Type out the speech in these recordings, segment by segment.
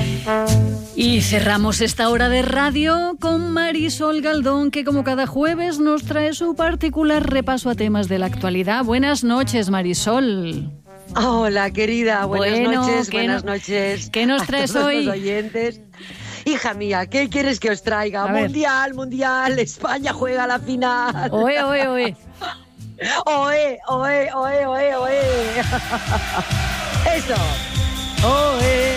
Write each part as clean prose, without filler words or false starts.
Y cerramos esta hora de radio con Marisol Galdón, que como cada jueves nos trae su particular repaso a temas de la actualidad. Buenas noches, Marisol. Hola, querida. Buenas noches. ¿Qué nos traes hoy? Los oyentes. Hija mía, ¿qué quieres que os traiga? Mundial, España juega la final. Oe. Oe. Eso. Oe.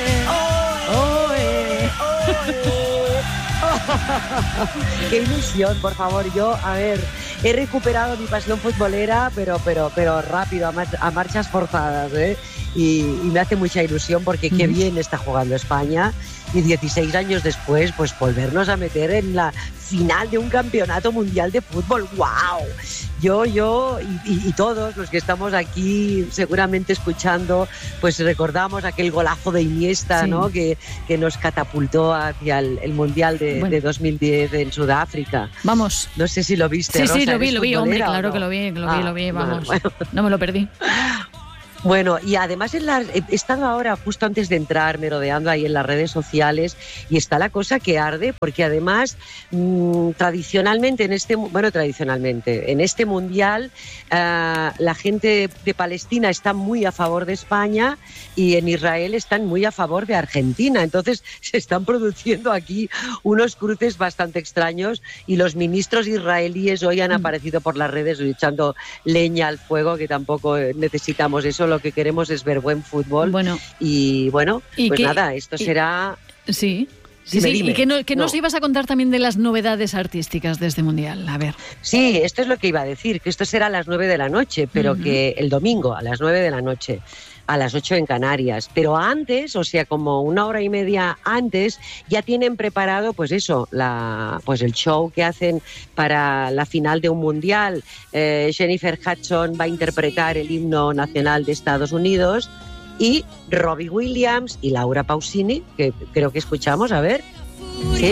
Qué ilusión, por favor. Yo, he recuperado mi pasión futbolera, pero rápido, a marchas forzadas, ¿eh? Y me hace mucha ilusión porque qué bien está jugando España, y 16 años después, pues volvernos a meter en la final de un campeonato mundial de fútbol. ¡Wow! Yo y todos los que estamos aquí seguramente escuchando, pues recordamos aquel golazo de Iniesta, sí, ¿no? Que nos catapultó hacia el Mundial de 2010 en Sudáfrica. Vamos. No sé si lo viste, Rosa. Sí, lo vi, hombre, claro, ¿no? que lo vi, vamos. Bueno. No me lo perdí. Bueno, y además he estado ahora, justo antes de entrar, merodeando ahí en las redes sociales, y está la cosa que arde, porque además, tradicionalmente, en este Mundial, la gente de Palestina está muy a favor de España, y en Israel están muy a favor de Argentina. Entonces se están produciendo aquí unos cruces bastante extraños, y los ministros israelíes hoy han aparecido por las redes echando leña al fuego, que tampoco necesitamos eso. Lo que queremos es ver buen fútbol. Y nada, esto será... Sí. Dime. ¿Y qué nos ibas a contar también de las novedades artísticas de este Mundial? A ver. Sí, esto es lo que iba a decir, que esto será a las 9 de la noche, pero que el domingo a las 9 de la noche, a las 8 en Canarias. Pero antes, o sea, como una hora y media antes, ya tienen preparado, pues eso, el show que hacen para la final de un mundial. Jennifer Hudson va a interpretar el himno nacional de Estados Unidos, y Robbie Williams y Laura Pausini, que creo que escuchamos, a ver,